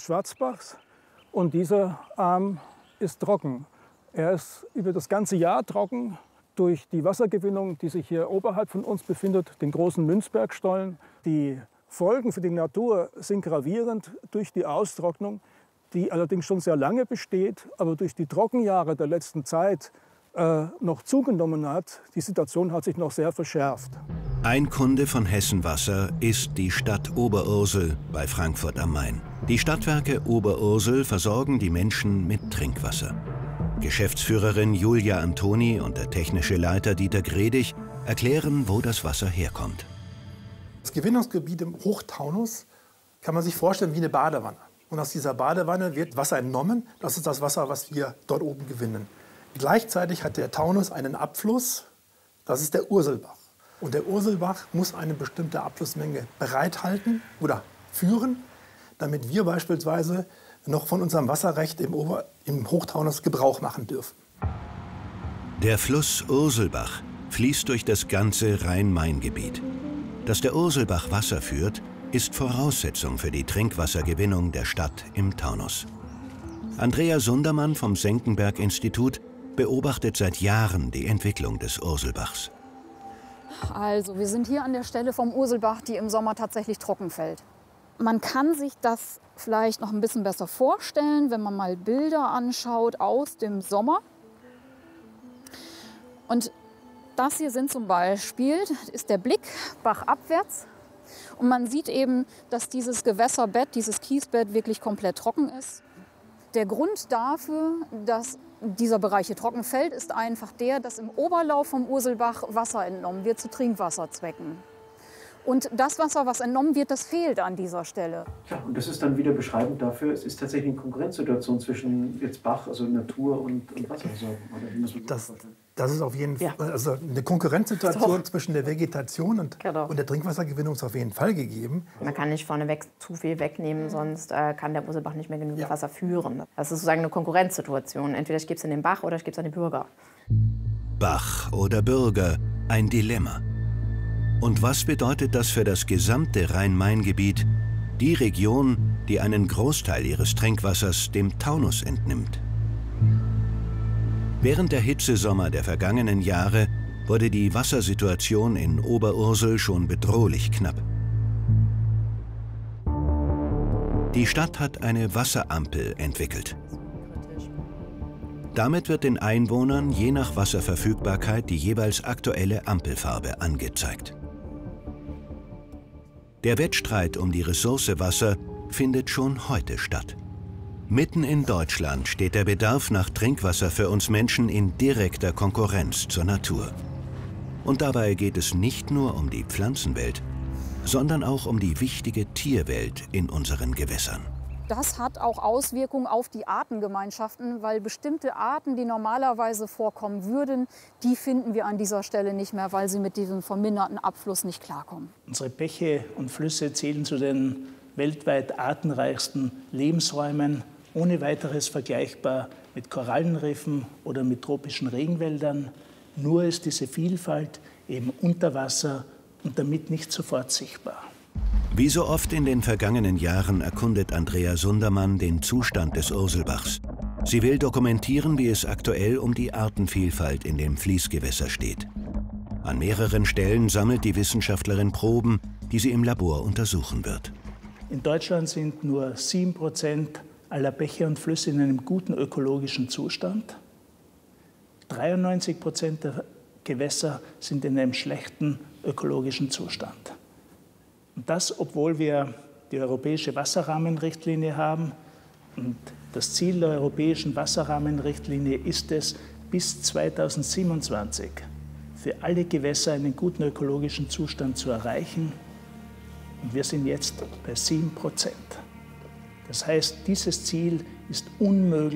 Schwarzbachs und dieser Arm ist trocken. Er ist über das ganze Jahr trocken durch die Wassergewinnung, die sich hier oberhalb von uns befindet, den großen Münzbergstollen. Die Folgen für die Natur sind gravierend durch die Austrocknung, die allerdings schon sehr lange besteht, aber durch die Trockenjahre der letzten Zeit noch zugenommen hat. Die Situation hat sich noch sehr verschärft. Ein Kunde von Hessen Wasser ist die Stadt Oberursel bei Frankfurt am Main. Die Stadtwerke Oberursel versorgen die Menschen mit Trinkwasser. Geschäftsführerin Julia Antoni und der technische Leiter Dieter Gredig erklären, wo das Wasser herkommt. Das Gewinnungsgebiet im Hochtaunus kann man sich vorstellen wie eine Badewanne. Und aus dieser Badewanne wird Wasser entnommen. Das ist das Wasser, was wir dort oben gewinnen. Gleichzeitig hat der Taunus einen Abfluss, das ist der Urselbach. Und der Urselbach muss eine bestimmte Abflussmenge bereithalten oder führen, damit wir beispielsweise noch von unserem Wasserrecht im Hochtaunus Gebrauch machen dürfen. Der Fluss Urselbach fließt durch das ganze Rhein-Main-Gebiet. Dass der Urselbach Wasser führt, ist Voraussetzung für die Trinkwassergewinnung der Stadt im Taunus. Andrea Sundermann vom Senckenberg-Institut beobachtet seit Jahren die Entwicklung des Urselbachs. Also, wir sind hier an der Stelle vom Urselbach, die im Sommer tatsächlich trocken fällt. Man kann sich das vielleicht noch ein bisschen besser vorstellen, wenn man mal Bilder anschaut aus dem Sommer. Und das hier sind zum Beispiel, ist der Blick bachabwärts. Und man sieht eben, dass dieses Gewässerbett, dieses Kiesbett wirklich komplett trocken ist. Der Grund dafür, dass dieser Bereich hier trocken fällt, ist einfach der, dass im Oberlauf vom Urselbach Wasser entnommen wird zu Trinkwasserzwecken. Und das Wasser, was entnommen wird, das fehlt an dieser Stelle. Ja, und das ist dann wieder beschreibend dafür, es ist tatsächlich eine Konkurrenzsituation zwischen jetzt Bach, also Natur und Wasserversorgung. Oder wie muss man das vorstellen? Das ist auf jeden Fall, also eine Konkurrenzsituation zwischen der Vegetation und der Trinkwassergewinnung ist auf jeden Fall gegeben. Man kann nicht vorneweg zu viel wegnehmen, sonst kann der Urselbach nicht mehr genügend Wasser führen. Das ist sozusagen eine Konkurrenzsituation. Entweder ich gebe es in den Bach oder ich gebe es an die Bürger. Bach oder Bürger, ein Dilemma. Und was bedeutet das für das gesamte Rhein-Main-Gebiet, die Region, die einen Großteil ihres Trinkwassers dem Taunus entnimmt? Während der Hitzesommer der vergangenen Jahre wurde die Wassersituation in Oberursel schon bedrohlich knapp. Die Stadt hat eine Wasserampel entwickelt. Damit wird den Einwohnern je nach Wasserverfügbarkeit die jeweils aktuelle Ampelfarbe angezeigt. Der Wettstreit um die Ressource Wasser findet schon heute statt. Mitten in Deutschland steht der Bedarf nach Trinkwasser für uns Menschen in direkter Konkurrenz zur Natur. Und dabei geht es nicht nur um die Pflanzenwelt, sondern auch um die wichtige Tierwelt in unseren Gewässern. Das hat auch Auswirkungen auf die Artengemeinschaften, weil bestimmte Arten, die normalerweise vorkommen würden, die finden wir an dieser Stelle nicht mehr, weil sie mit diesem verminderten Abfluss nicht klarkommen. Unsere Bäche und Flüsse zählen zu den weltweit artenreichsten Lebensräumen, ohne weiteres vergleichbar mit Korallenriffen oder mit tropischen Regenwäldern. Nur ist diese Vielfalt eben unter Wasser und damit nicht sofort sichtbar. Wie so oft in den vergangenen Jahren erkundet Andrea Sundermann den Zustand des Urselbachs. Sie will dokumentieren, wie es aktuell um die Artenvielfalt in dem Fließgewässer steht. An mehreren Stellen sammelt die Wissenschaftlerin Proben, die sie im Labor untersuchen wird. In Deutschland sind nur 7% aller Bäche und Flüsse in einem guten ökologischen Zustand. 93% der Gewässer sind in einem schlechten ökologischen Zustand. Und das, obwohl wir die europäische Wasserrahmenrichtlinie haben. Und das Ziel der europäischen Wasserrahmenrichtlinie ist es, bis 2027 für alle Gewässer einen guten ökologischen Zustand zu erreichen. Und wir sind jetzt bei 7%. Das heißt, dieses Ziel ist unmöglich